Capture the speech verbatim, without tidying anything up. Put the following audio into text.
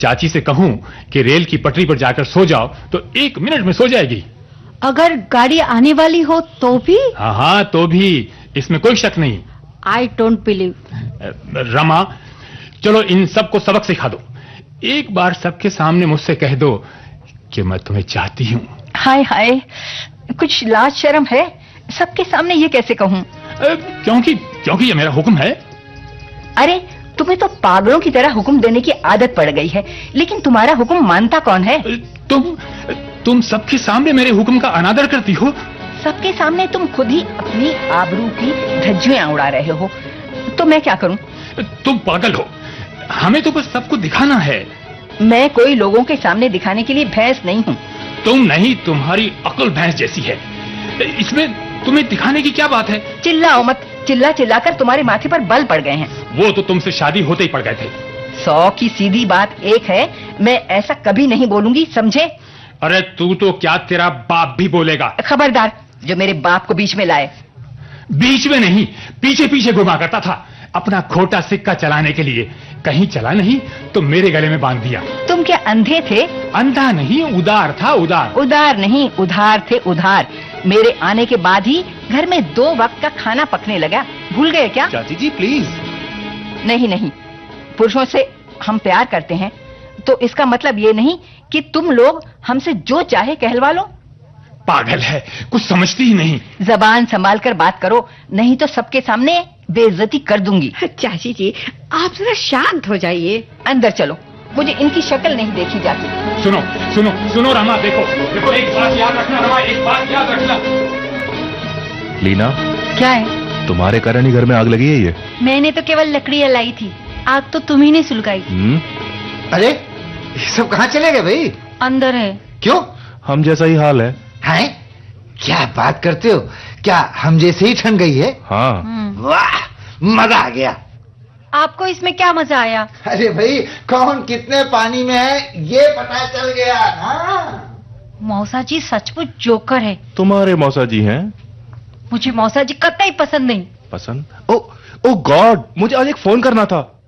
चाची से कहूं कि रेल की पटरी पर जाकर सो जाओ तो एक मिनट में सो जाएगी। अगर गाड़ी आने वाली हो तो भी? हाँ हाँ तो भी, इसमें कोई शक नहीं। I don't believe. रमा, चलो इन सबको सबक सिखा दो। एक बार सबके सामने मुझसे कह दो कि मैं तुम्हें चाहती हूँ। हाय हाय, कुछ लाज शर्म है? सबके सामने ये कैसे कहूँ? क्योंकि क्योंकि ये मेरा हुक्म है। अरे तुम्हें तो पागलों की तरह हुक्म देने की आदत पड़ गई है, लेकिन तुम्हारा हुक्म मानता कौन है? तुम तुम सबके सामने मेरे हुक्म का अनादर करती हो। सबके सामने तुम खुद ही अपनी आबरू की धज्जियां उड़ा रहे हो, तो मैं क्या करूं? तुम पागल हो, हमें तो बस सबको दिखाना है। मैं कोई लोगों के सामने दिखाने के लिए भैंस नहीं हूँ। तुम नहीं, तुम्हारी अक्ल भैंस जैसी है। इसमें तुम्हें दिखाने की क्या बात है? चिल्लाओ मत, चिल्ला चिल्लाकर तुम्हारे माथे पर बल पड़ गए हैं। वो तो तुमसे शादी होते ही पड़ गए थे। सौ की सीधी बात एक है, मैं ऐसा कभी नहीं बोलूंगी, समझे? अरे तू तो क्या, तेरा बाप भी बोलेगा। खबरदार, जो मेरे बाप को बीच में लाए। बीच में नहीं, पीछे पीछे घुमा करता था अपना खोटा सिक्का चलाने के लिए। कहीं चला नहीं तो मेरे गले में बांध दिया। तुम क्या अंधे थे? अंधा नहीं, उदार था, उदार। उदार नहीं, उधार थे, उधार। मेरे आने के बाद ही घर में दो वक्त का खाना पकने लगा, भूल गए क्या? चाची जी प्लीज। नहीं नहीं, पुरुषों से हम प्यार करते हैं तो इसका मतलब ये नहीं कि तुम लोग हमसे जो चाहे कहलवा लो। पागल है, कुछ समझती ही नहीं। जबान संभाल कर बात करो, नहीं तो सबके सामने बेइज्जती कर दूंगी। चाची जी आप जरा शांत हो जाइए। अंदर चलो, मुझे इनकी शक्ल नहीं देखी जाती। सुनो सुनो सुनो रमा, देखो देखो, एक बात याद रखना रमा, एक बात याद रखना। लीना, क्या है? तुम्हारे कारण ही घर में आग लगी है ये? मैंने तो केवल लकड़ियां लाई थी, आग तो तुम ही ने सुलगाई। हम्म। अरे ये सब कहाँ चले गए भाई? अंदर है। क्यों? हम जैसा ही हाल है। हैं? क्या बात करते हो? क्या हम जैसे ही ठंड गई है? हाँ। वाह, मजा आ गया। आपको इसमें क्या मजा आया? अरे भाई, कौन कितने पानी में है ये पता चल गया। हाँ। मौसा जी सचमुच जोकर है। तुम्हारे मौसा जी हैं? मुझे मौसा जी कतई पसंद नहीं। पसंद? ओ ओ गॉड, मुझे आज एक फोन करना था।